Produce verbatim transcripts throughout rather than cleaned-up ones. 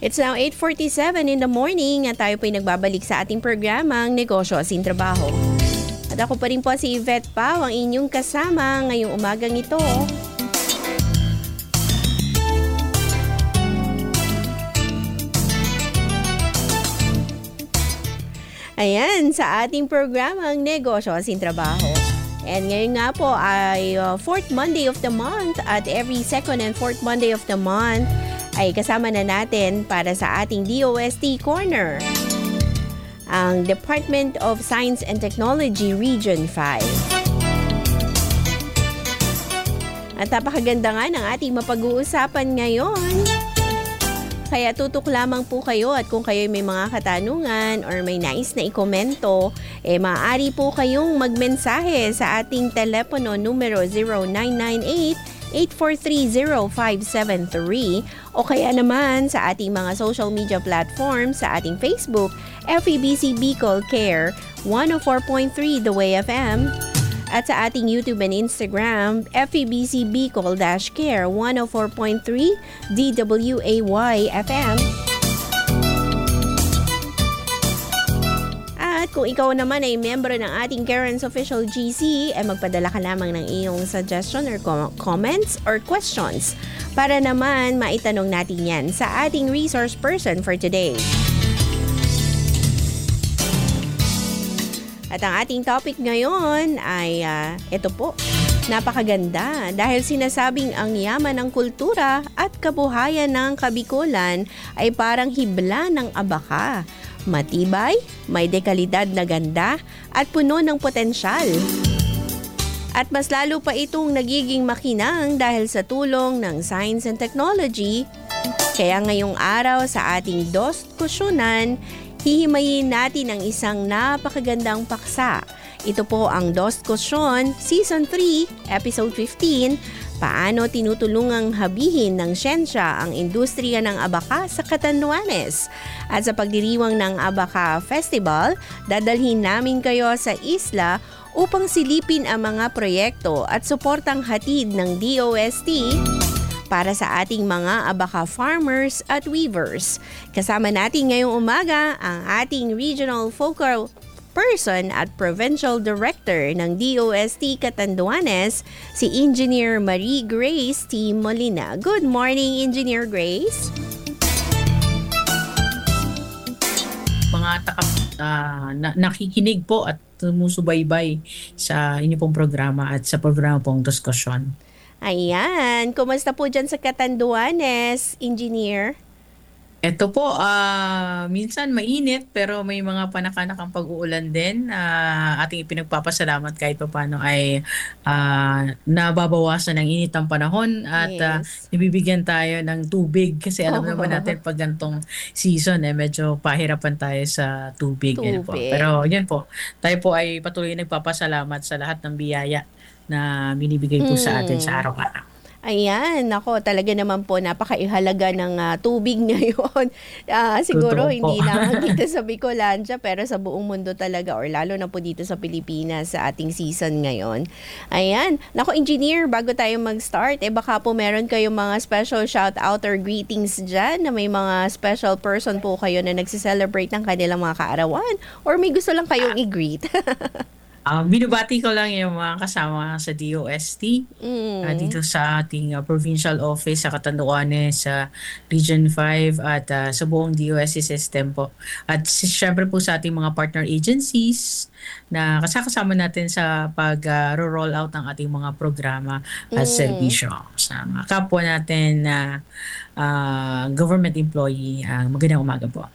It's now eight forty-seven in the morning at tayo po'y nagbabalik sa ating programang Negosyo Asin Trabaho. At ako pa rin po si Yvette Pau, ang inyong kasama ngayong umagang ito. Ayan, sa ating programang Negosyo Asin Trabaho. And ngayon nga po ay uh, fourth Monday of the month at every second and fourth Monday of the month ay kasama na natin para sa ating D O S T Corner ang Department of Science and Technology Region five. At napakaganda nga ng ating mapag-uusapan ngayon. Kaya tutok lamang po kayo at kung kayo may mga katanungan or may nais na ikomento, eh maaari po kayong magmensahe sa ating telepono numero zero nine nine eight, eight four three zero five seven three o kaya naman sa ating mga social media platforms sa ating Facebook, F E B C Bicol Care one oh four point three The Way F M at sa ating YouTube and Instagram, F E B C Bicol-Care one oh four point three D W A Y F M. At kung ikaw naman ay miyembro ng ating Karen's Official G C, ay magpadala ka lamang ng iyong suggestion or com- comments or questions para naman maitanong natin yan sa ating resource person for today. At ang ating topic ngayon ay uh, ito po, napakaganda dahil sinasabing ang yaman ng kultura at kabuhayan ng Kabikulan ay parang hibla ng abaka. Matibay, may dekalidad na ganda at puno ng potensyal. At mas lalo pa itong nagiging makinang dahil sa tulong ng science and technology. Kaya ngayong araw sa ating Dos Kusyonan, hihimayin natin ang isang napakagandang paksa. Ito po ang Dos Kusyon Season three, Episode fifteen, Paano tinutulungang habihin ng siyensya ang industriya ng abaka sa Catanduanes. At sa pagdiriwang ng Abaka Festival, dadalhin namin kayo sa isla upang silipin ang mga proyekto at suportang hatid ng D O S T para sa ating mga abaka farmers at weavers. Kasama natin ngayong umaga ang ating regional focal person at provincial director ng D O S T Catanduanes, si Engineer Marie Grace T. Molina. Good morning, Engineer Grace. Mga taka, uh, na, nakikinig po at sumusubaybay sa inyo pong programa at sa programa pong diskusyon. Ayan, kumusta po dyan sa Catanduanes, Engineer? Ito po, uh, minsan mainit pero may mga panakanakang pag-uulan din. Uh, ating ipinagpapasalamat kahit pa paano ay uh, nababawasan ng init ng panahon at yes. uh, nabibigyan tayo ng tubig kasi alam oh. naman natin pag gantong season eh medyo pahirapan tayo sa tubig. tubig. Po. Pero yan po, tayo po ay patuloy nagpapasalamat sa lahat ng biyaya na binibigay po hmm. sa atin sa araw-araw. Ayan, nako, talaga naman po napakaihalaga ng uh, tubig ngayon. Uh, siguro Totoo hindi lang dito sa Bicolandia pero sa buong mundo talaga or lalo na po dito sa Pilipinas sa ating season ngayon. Ayan, nako Engineer, bago tayo mag-start, eh baka po meron kayong mga special shout out or greetings dyan na may mga special person po kayo na nagsiselebrate ng kanilang mga kaarawan or may gusto lang kayong i-greet. Um, binubati ko lang yung mga kasama sa D O S T mm. uh, dito sa ating uh, provincial office sa Catanduanes, sa uh, Region five at uh, sa buong D O S T system po. At syempre po sa ating mga partner agencies na kasakasama natin sa pag-roll uh, out ng ating mga programa at mm. serbisyo. Sa mga kapwa natin na uh, uh, government employee, uh, magandang umaga po.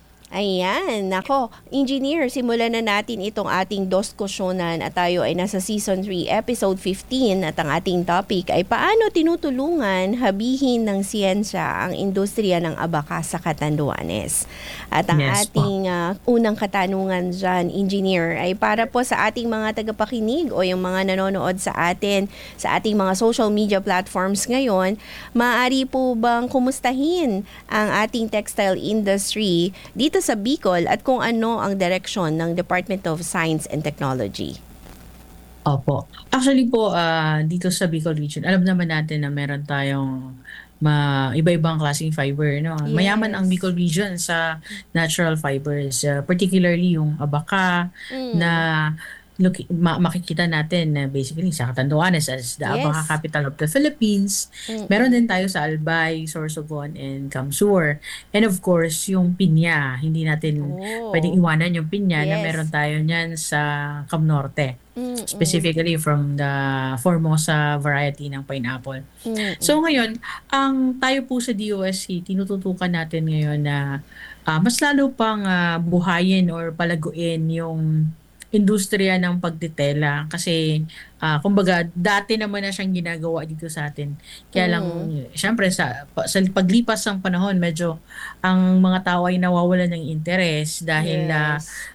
Ayan, nako, Engineer, simulan na natin itong ating Dos Kusyonan at tayo ay nasa Season three, Episode fifteen at ang ating topic ay paano tinutulungan habihin ng siyensya ang industriya ng abaka sa Catanduanes. At ang yes, ating uh, unang katanungan dyan, Engineer, ay para po sa ating mga tagapakinig o yung mga nanonood sa atin sa ating mga social media platforms ngayon, maaari po bang kumustahin ang ating textile industry dito sa Bicol at kung ano ang direksyon ng Department of Science and Technology? Opo. Actually po, uh, dito sa Bicol Region, alam naman natin na meron tayong ma iba-ibang klaseng fiber, no? Mayaman ang Yes. Bicol region sa natural fibers, uh, particularly yung Abaca na Mm. look, ma- makikita natin na basically sa Catanduanes as the Abaca Yes. capital of the Philippines. Meron Mm. din tayo sa Albay, Sorsogon, and Camsur. And of course, yung pinya. Hindi natin pwedeng Oh. iwanan yung pinya na meron Yes. tayo niyan sa Cam Norte. Mm. Specifically from the Formosa variety ng pineapple. Mm. So ngayon, ang tayo po sa D O S C, tinututukan natin ngayon na ah, mas lalo pang ah, buhayin or palaguin yung industriya ng pagtitela kasi ah, kumbaga dati naman na siyang ginagawa dito sa atin. Kaya lang Mm. syempre sa, pa- sa paglipas ng panahon medyo ang mga tao ay nawawalan ng interes dahil na Yes.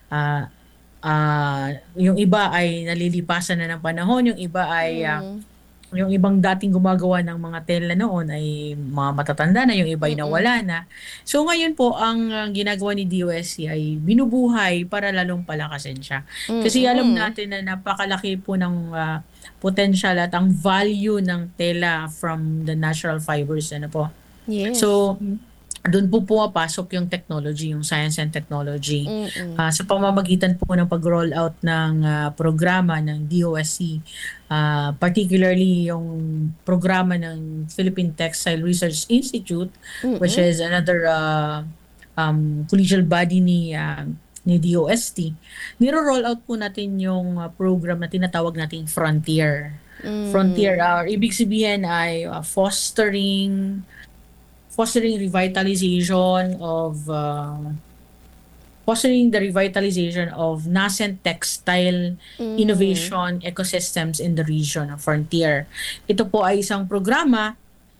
ah, yung iba ay nalilipasan na ng panahon, yung iba ay ah, Mm. yung ibang dating gumagawa ng mga tela noon ay mga matatanda na, yung iba ay Mm. nawala na. So ngayon po, ang uh, ginagawa ni D O S C ay binubuhay para lalong palakasin siya. Kasi alam Mm. natin na napakalaki po ng uh, potential at ang value ng tela from the natural fibers. Ano po. Yes. So, doon po pumapasok yung technology, yung science and technology. Mm. Ah, sa pamamagitan po ng pag-roll out ng ah, programa ng D O S C, ah, particularly yung programa ng Philippine Textile Research Institute, which Mm. is another uh, um, collegial body ni ah, ni D O S T, niro-roll out po natin yung ah, program na tinatawag nating Frontier. Frontier, Mm. ah, ibig sabihin ay ah, fostering fostering revitalization of uh, fostering the revitalization of nascent textile Mm. innovation ecosystems in the region of Frontier. Ito po ay isang programa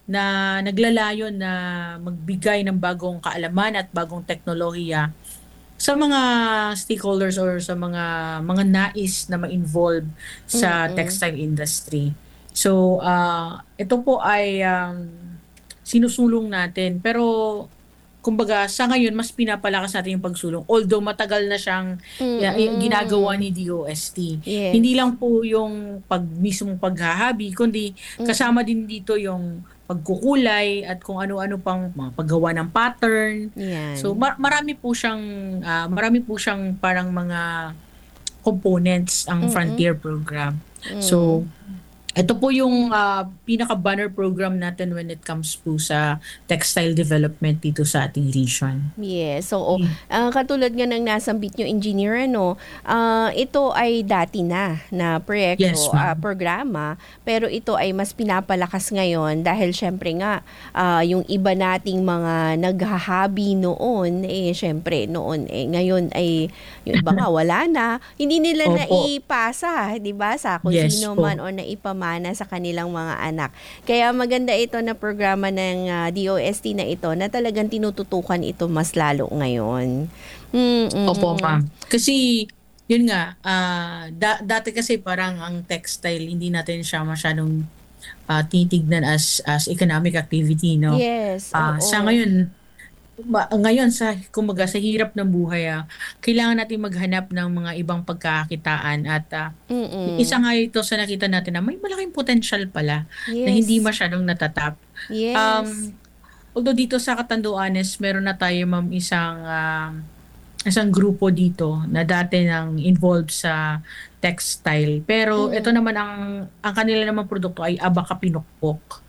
na naglalayon na magbigay ng bagong kaalaman at bagong teknolohiya sa mga stakeholders or sa mga mga nais na ma-involve sa Mm. textile industry. So, uh, ito po ay um, sinusulong natin. Pero, kumbaga, sa ngayon, mas pinapalakas natin yung pagsulong. Although matagal na siyang ya- y- ginagawa Mm. ni D O S T. Hindi Yes. lang po yung pag, mismong paghahabi, kundi Mm. kasama din dito yung pagkukulay at kung ano-ano pang mga paggawa ng pattern. So, Yan. mar- marami po siyang, ah, marami po siyang parang mga components ang Mm. Frontier program. So, Mm. ito po yung ah, pinaka-banner program natin when it comes po sa textile development dito sa ating region. Yes, oo. Mm. Ah, katulad nga ng nasambit nyo, engineer, ano, ah, ito ay dati na na Yes, proyekto, ah, ma'am. programa, pero ito ay mas pinapalakas ngayon dahil syempre nga, ah, yung iba nating mga naghahabi noon, eh syempre noon, eh ngayon ay yung iba nga wala na, hindi nila Opo. naipasa, 'di ba, sa kung Yes sino man po. o naipamana sa kanilang mga anak. Kaya maganda ito na programa ng ah, D O S T na ito na talagang tinututukan ito mas lalo ngayon. Mm, mm, Opo, mm. ma'am. Kasi, yun nga, ah, da- dati kasi parang ang textile, hindi natin siya masyadong ah, tinitignan as as economic activity, no? Yes, Ah, sa oo. ngayon, ma- ngayon sa kumbaga sa hirap ng buhay, ah, kailangan natin maghanap ng mga ibang pagkakakitaan at ah, isa Mm. nga ito sa nakita natin na may malaking potential pala na hindi Yes. masyadong natatap. Yes. Um, although dito sa Catanduanes, meron na tayo ma'am isang ah, isang grupo dito na dati nang involved sa textile. Pero ito Mm. naman ang ang kanila namang produkto ay Abaca Pinukpok.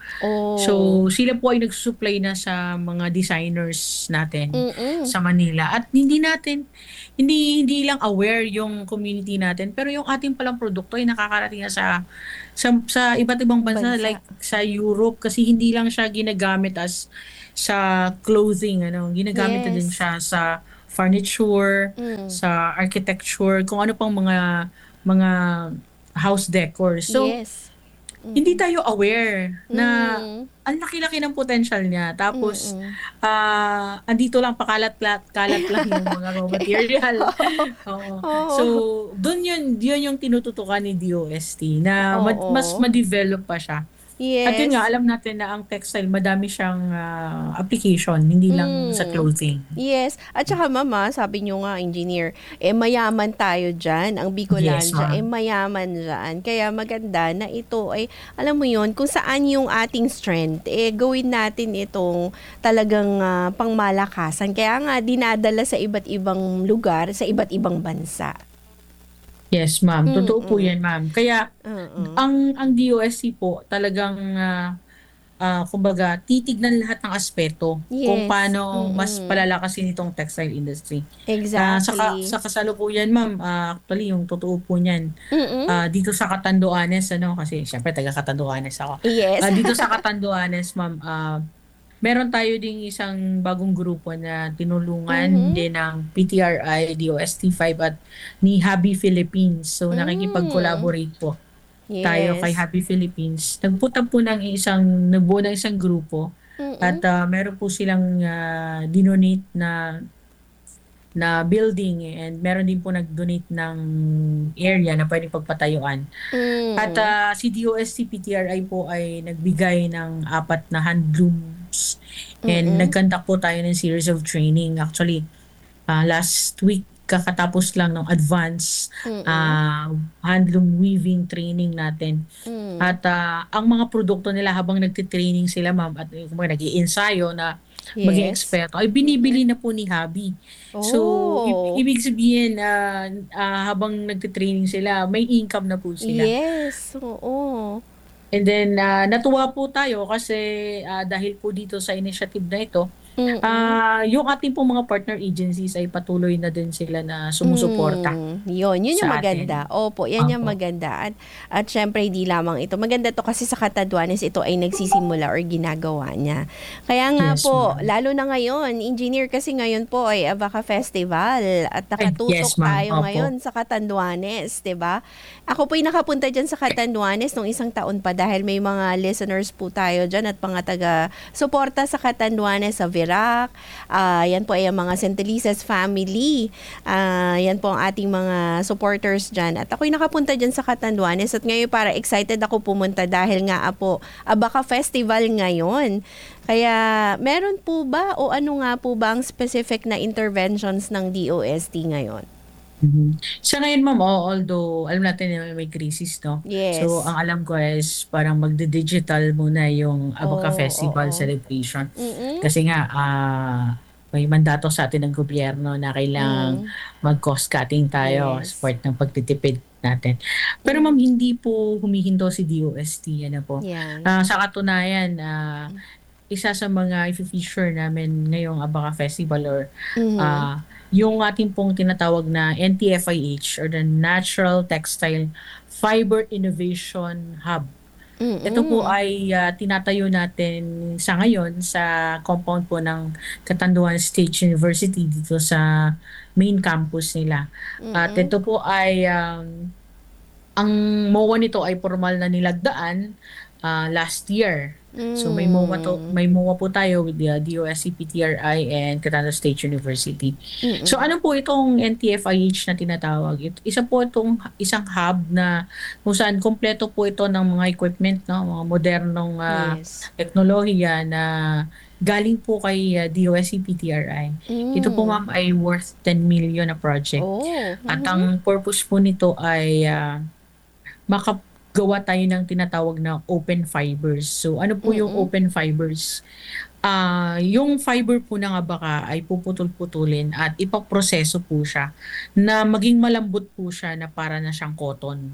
Oh. So sila po ay nagsusupply na sa mga designers natin Mm. sa Manila at hindi natin hindi hindi lang aware yung community natin pero yung ating palang produkto ay nakakarating na sa sa, sa iba't ibang bansa Bansa. like sa Europe kasi hindi lang siya ginagamit as sa clothing, ano, ginagamit na din Yes. siya sa furniture, Mm. sa architecture, kung ano pang mga mga house decor. So, Yes. hindi Mm. tayo aware na Mm. ang laki-laki ng potential niya. Tapos, Mm. ah, andito lang pakalat-kalat kalat lang yung mga raw material. Oo. So, Oo. dun yun, yun yung tinututukan ni D O S T na ma- mas Oo. ma-develop pa siya. At yun nga, Yes. alam natin na ang textile madami siyang ah, application, hindi lang sa Mm. clothing. Yes. At saka mama, sabi nyo nga, engineer, eh mayaman tayo dyan. Ang Yes, Bicolandia, eh ma'am. mayaman dyan. Kaya maganda na ito ay, alam mo yon kung saan yung ating strength, eh gawin natin itong talagang ah, pangmalakasan. Kaya nga, dinadala sa iba't ibang lugar, sa iba't ibang bansa. Yes, ma'am. Totoo po Mm-mm. 'yan, ma'am. Kaya Oo. ang ang D O S C po talagang ah, ah, kumbaga titignan lahat ng aspeto kung Yes. paano mas Mm-mm. palalakasin itong textile industry. Ah, sa ka Exactly. sa kasalukuyan, ma'am, ah, actually yung totoo po niyan, Mm-mm. ah, dito sa Catanduanes ano, kasi siyempre taga Catanduanes ako. Yes. Ah, dito sa Catanduanes, ma'am, ah, meron tayo ding isang bagong grupo na tinulungan Mhm. din ng P T R I, D O S T five at ni Habi Philippines. So Mm. nakikipag-collaborate po tayo kay Yes. Happy Philippines. Nagput up po ng isang nagbuo ng isang grupo at Mm. ah, meron po silang ah, dinonate na na building and meron din po nag-donate ng area na pwedeng pagpatayuan. At Mm. ah, si D O S T P T R I po ay nagbigay ng apat na handlooms and Mm. nag-conduct po tayo ng series of training. Actually, ah, last week kakatapos lang ng advance Mm. ah, handloom weaving training natin. Hmm. At ah, ang mga produkto nila habang nagte-training sila, ma'am, at eh, kumbaga nag-iensayo na maging Yes. eksperto, ay Mm. binibili na po ni hubby. So, i- Oh. ibig sabihin, ah, ah, habang nagte-training sila, may income na po sila. Yes. Oo. And then, ah, natuwa po tayo kasi ah, dahil po dito sa initiative na ito, Mm. ah, yung ating pong mga partner agencies ay patuloy na din sila na sumusuporta Hmm, yun, yun yung sa maganda. atin. Opo, yan yung Opo. maganda. At, at syempre, hindi lamang ito. Maganda to kasi sa Catanduanes, ito ay nagsisimula or ginagawa niya. Kaya nga Yes, po, ma'am. lalo na ngayon, engineer kasi ngayon po ay Abaca Festival at Ay, yes, nakatutok ma'am. tayo Opo. ngayon sa Catanduanes, 'di ba? Ako po'y nakapunta diyan sa Catanduanes nung isang taon pa dahil may mga listeners po tayo diyan at mga taga suporta sa Catanduanes sa Virac. Ah, yan po ay ang mga Saint Eliza's family. Ah, yan po ang ating mga supporters dyan. At ako'y nakapunta dyan sa Catanduanes at ngayon para excited ako pumunta dahil nga po Abaka Festival ngayon. Kaya meron po ba o ano nga po ba ang specific na interventions ng D O S T ngayon? Mhm. Sa ngayon, ma'am, oh, although alam natin na may crisis, no? So, Yes. ang alam ko is parang magdi-digital muna yung Abacá Oh, Festival oo. celebration. Mm-mm. Kasi nga, ah, may mandato sa atin ng gobyerno na kailangang Mm. mag-cost cutting tayo as Yes. part ng pagtitipid natin. Pero Mm. ma'am, hindi po humihinto si D O S T. Ano po? Yan. Ah, sa katunayan, ah, isa sa mga i-feature namin ngayong Abacá Festival or Mhm. ah, yung ating pong tinatawag na N T F I H or the Natural Textile Fiber Innovation Hub. Ito po Mm-mm. ay ah, tinatayo natin sa ngayon sa compound po ng Catanduanes State University dito sa main campus nila. At Mm-mm. ito po ay um, ang M O A nito ay formal na nilagdaan ah, last year. So may M O A to, Mm. may M O A po tayo with the D O S C P T R I and Catanduanes State University. So Mm-mm. ano po itong N T F I H na tinatawag? It, isa po itong isang hub na kung saan kompleto po ito ng mga equipment, no, mga modernong ah, Yes. teknolohiya na galing po kay ah, D O S C P T R I. Ito po, Mm. ma'am, ay worth ten million na project. Oh. At Mhm. ang purpose po nito ay ah, makagawa tayo ng tinatawag na open fibers. So ano po yung Mm-mm. open fibers? Ah, yung fiber po ng abaka ay puputol-putulin at ipaproseso po siya na maging malambot po siya na para na siyang cotton.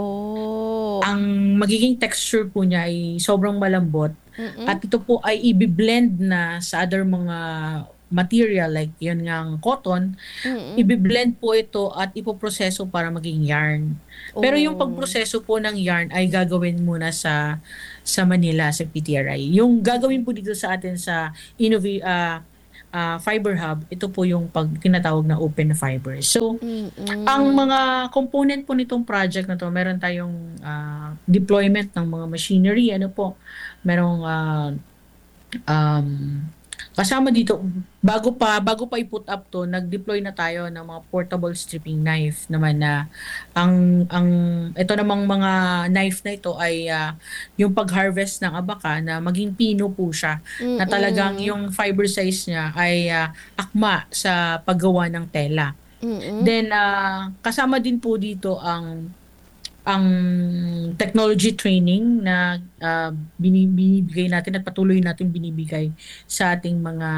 Oh. Ang magiging texture po niya ay sobrang malambot Mm. at ito po ay ibi-blend na sa other mga material like yun ngang cotton, Mm. ibi-blend po ito at ipoproseso para maging yarn. Pero yung Oh. pagproseso po ng yarn ay gagawin muna sa sa Manila, sa P T R I. Yung gagawin po dito sa atin sa Innova ah, ah, Fiber Hub, ito po yung pag tinatawag na open fiber. So, ang Mm. mga component po nitong project na to, meron tayong ah, deployment ng mga machinery, ano po, merong ah, um, Kasama dito, bago pa bago pa i-put up 'to, nag-deploy na tayo ng mga portable stripping knife naman na ang ang ito namang mga knife na ito ay, ah, yung pag-harvest ng abaka na maging pino po siya, na talagang Mm. yung fiber size niya ay, ah, akma sa paggawa ng tela. Mm. Then, ah, kasama din po dito ang ang technology training na, ah, bini binibigay natin at patuloy nating binibigay sa ating mga,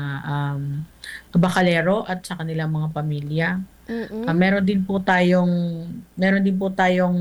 um, abakalero at sa kanilang mga pamilya. Ah, Mm. meron din po tayong meron din po tayong,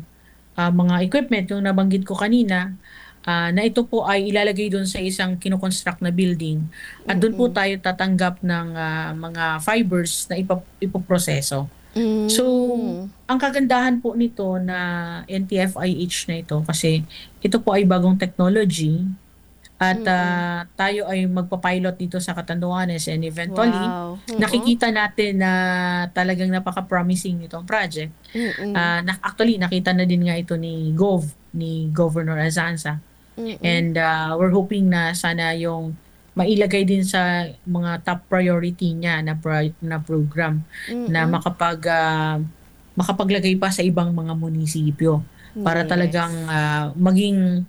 ah, mga equipment yung nabanggit ko kanina, ah, na ito po ay ilalagay dun sa isang kino-construct na building at dun po Mm. tayo tatanggap ng, ah, mga fibers na ipa ipoproseso. So, Hmm. ang kagandahan po nito na N T F I H na ito kasi ito po ay bagong technology at, Mm. ah, tayo ay magpa-pilot dito sa Catanduanes and eventually Wow, mm. nakikita natin na talagang napaka-promising nitong project. Mm. Ah, na actually nakita na din nga ito ni Gov, ni Governor Azanza Mm. and, ah, we're hoping na sana yung mailagay din sa mga top priority niya na proy na program na Mm. makapag, ah, makapaglagay pa sa ibang mga munisipyo para talagang, Yes. ah, maging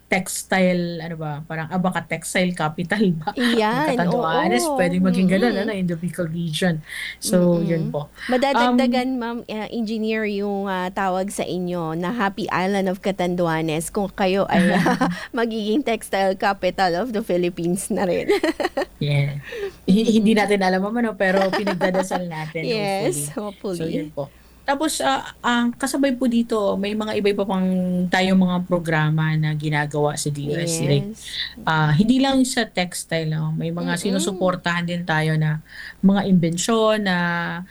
textile ano ba, parang abaka textile capital ba ng Iyan, Catanduanes, oo, puwedeng maging gano'n mm. ano in the Bicol region. So, yun Mm. po. Um Madadagdagan ma'am, ah, engineer yung, ah, tawag sa inyo na Happy Island of Catanduanes kung kayo ay magiging textile capital of the Philippines na rin. Yeah. Hi hindi Mm. natin alam naman 'no, pero pinagdadasal natin Yes, hopefully. So, hopefully. yun po. Tapos, ah, ang kasabay po dito may mga iba-iba pang tayong mga programa na ginagawa sa D O S C like, Yes. ah, hindi lang sa textile 'no, may mga Mm. sinusuportahan din tayo na mga imbensyon na,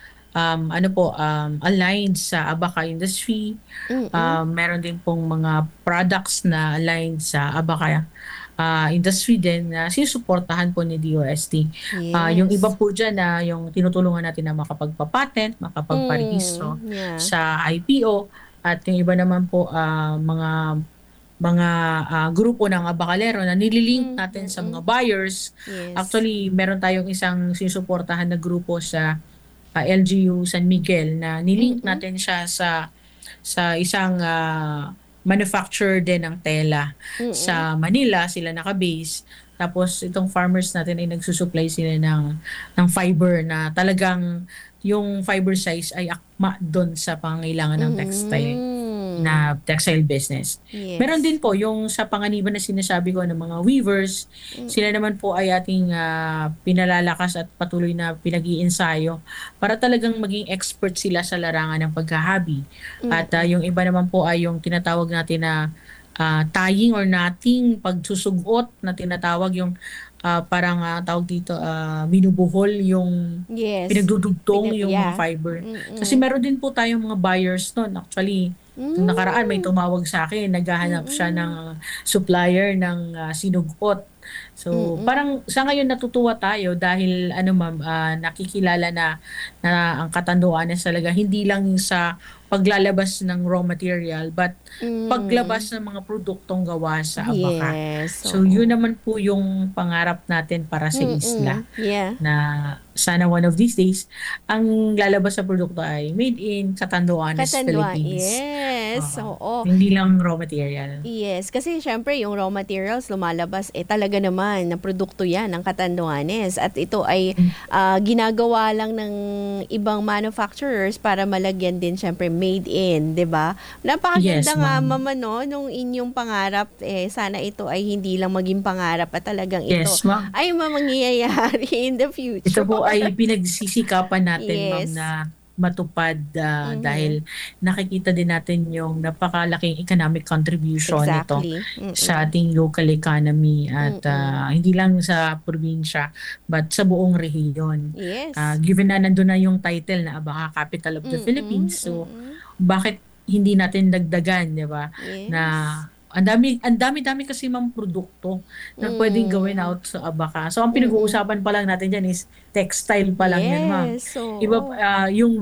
um, ano po, um, aligned sa abaka industry. Mm. Um, meron din pong mga products na aligned sa abaka, ah, industry din na sinusuportahan po ni D O S T. Ah, yung iba Yes. po diyan na yung tinutulungan natin na makapagpa-patent, makapagparehistro Hmm, yeah. sa I P O at yung iba naman po, ah, mga mga, ah, grupo ng abakalero na nili-link Hmm, natin sa mga mm. buyers. Yes. Actually, meron tayong isang sinusuportahan na grupo sa, ah, L G U San Miguel na ni-link Mm. natin siya sa sa isang, ah, manufacturer din ng tela Mm. sa Manila, sila naka-base. Tapos itong farmers natin ay nagsu-supply sila ng ng fiber na talagang yung fiber size ay akma dun sa pangangailangan ng textile Hmm. na textile business. Meron din Yes. po yung sa panganiban na sinasabi ko ng mga weavers, sila Mm. naman po ay ating, ah, pinalalakas at patuloy na pinag-iensayo para talagang maging expert sila sa larangan ng paghahabi. At, ah, Mm. yung iba naman po ay yung tinatawag natin na, ah, tying or knotting, pagsusugot na tinatawag yung, ah, parang, ah, tawag dito, ah, binubuhol yung Yes. pinagdudugtong Pinag yung mga yeah. fiber. Kasi Mm. meron din po tayong mga buyers nun. Actually, nung nakaraan may Hmm. tumawag sa'kin, naghahanap siya Mm. ng supplier ng, ah, sinugot. So, Mm. parang sa ngayon natutuwa tayo dahil ano ma'am, ah, nakikilala na na ang Catanduanes talaga hindi lang sa paglalabas ng raw material but Hmm. paglabas ng mga produktong gawa sa abaka. Yes, So, yun oo. naman po yung pangarap natin para sa isla Mm, yeah. na sana one of these days ang lalabas na produkto ay made in Catanduanes, Katandua Philippines. yes, Oo, oo. hindi lang raw material. Yes, kasi siyempre yung raw materials lumalabas, eh, talaga naman na produkto yan ng Catanduanes at ito ay, Hmm. ah, ginagawa lang ng ibang manufacturers para malagyan din siyempre made in, 'di ba? Napakaganda Yes, nga ma'am. ma'am ano nung inyong pangarap, eh, sana ito ay hindi lang maging pangarap at talagang ito Yes, ma'am. ay ma mangyayari in the Ito future. po ay pinagsisikapan natin ma'am Yes. na matupad, ah, Mhm. dahil nakikita din natin yung napakalaking economic contribution nito Exactly, sa mm. ating local economy at, Mm. ah, hindi lang sa probinsya but sa buong rehiyon. Ah, Yes. given na nandun na yung title na Abaka Capital of the Mm, Philippines, so mm. bakit hindi natin dagdagan, 'di ba? Na Yes. ang dami ang dami-dami kasi ma'am produkto na puwedeng gawin Hmm. out sa abaka. So, ang Mm. pinag-uusapan pa lang natin diyan is textile pa lang 'yan ma'am. Yes, Iba pa oo. ah, yung